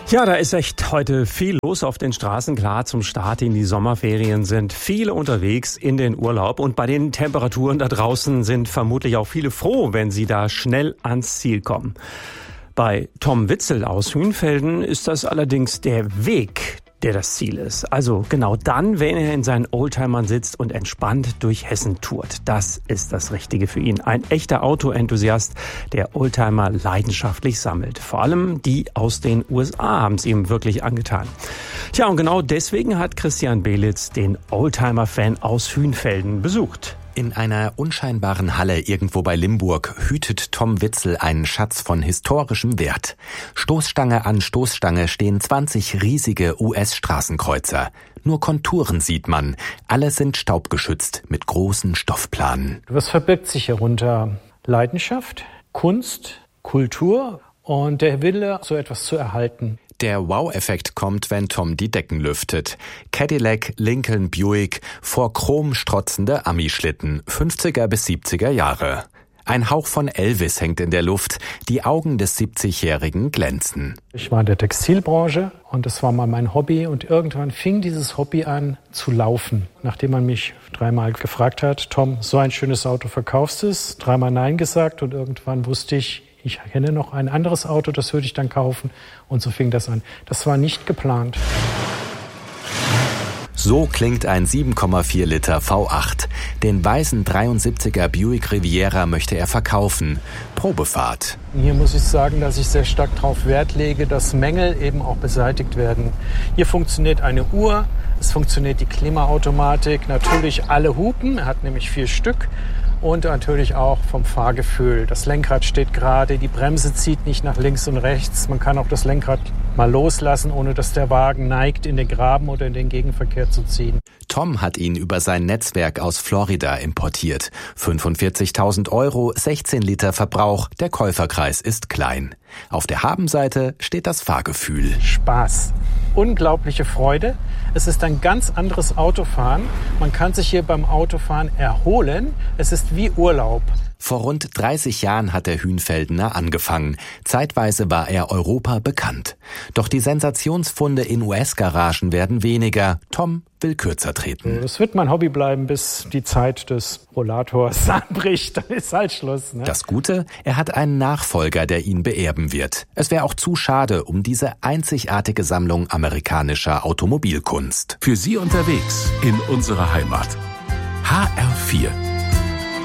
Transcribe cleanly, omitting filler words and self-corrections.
Ja, da ist echt heute viel los auf den Straßen. Klar, zum Start in die Sommerferien sind viele unterwegs in den Urlaub. Und bei den Temperaturen da draußen sind vermutlich auch viele froh, wenn sie da schnell ans Ziel kommen. Bei Tom Witzel aus Hünfelden ist das allerdings der Weg, der das Ziel ist. Also genau dann, wenn er in seinen Oldtimern sitzt und entspannt durch Hessen tourt. Das ist das Richtige für ihn. Ein echter Autoenthusiast, der Oldtimer leidenschaftlich sammelt. Vor allem die aus den USA haben es ihm wirklich angetan. Tja, und genau deswegen hat Christian Belitz den Oldtimer-Fan aus Hünfelden besucht. In einer unscheinbaren Halle irgendwo bei Limburg hütet Tom Witzel einen Schatz von historischem Wert. Stoßstange an Stoßstange stehen 20 riesige US-Straßenkreuzer. Nur Konturen sieht man. Alle sind staubgeschützt mit großen Stoffplanen. Was verbirgt sich hierunter? Leidenschaft, Kunst, Kultur und der Wille, so etwas zu erhalten. Der Wow-Effekt kommt, wenn Tom die Decken lüftet. Cadillac, Lincoln, Buick, vor Chrom strotzende Ami-Schlitten, 50er bis 70er Jahre. Ein Hauch von Elvis hängt in der Luft, die Augen des 70-Jährigen glänzen. Ich war in der Textilbranche und das war mal mein Hobby und irgendwann fing dieses Hobby an zu laufen. Nachdem man mich 3-mal gefragt hat, Tom, so ein schönes Auto verkaufst du es? 3-mal Nein gesagt und irgendwann wusste ich kenne noch ein anderes Auto, das würde ich dann kaufen. Und so fing das an. Das war nicht geplant. So klingt ein 7,4 Liter V8. Den weißen 73er Buick Riviera möchte er verkaufen. Probefahrt. Hier muss ich sagen, dass ich sehr stark darauf Wert lege, dass Mängel eben auch beseitigt werden. Hier funktioniert eine Uhr, es funktioniert die Klimaautomatik, natürlich alle Hupen, er hat nämlich 4 Stück. Und natürlich auch vom Fahrgefühl. Das Lenkrad steht gerade, die Bremse zieht nicht nach links und rechts. Man kann auch das Lenkrad mal loslassen, ohne dass der Wagen neigt, in den Graben oder in den Gegenverkehr zu ziehen. Tom hat ihn über sein Netzwerk aus Florida importiert. 45.000 €, 16 Liter Verbrauch, der Käuferkreis ist klein. Auf der Habenseite steht das Fahrgefühl. Spaß. Unglaubliche Freude. Es ist ein ganz anderes Autofahren. Man kann sich hier beim Autofahren erholen. Es ist wie Urlaub. Vor rund 30 Jahren hat der Hünfeldener angefangen. Zeitweise war er Europa bekannt. Doch die Sensationsfunde in US-Garagen werden weniger. Tom will kürzer treten. Es wird mein Hobby bleiben, bis die Zeit des Rollators anbricht. Dann ist halt Schluss. Ne? Das Gute, er hat einen Nachfolger, der ihn beerben wird. Es wäre auch zu schade um diese einzigartige Sammlung amerikanischer Automobilkunst. Für Sie unterwegs in unserer Heimat. HR4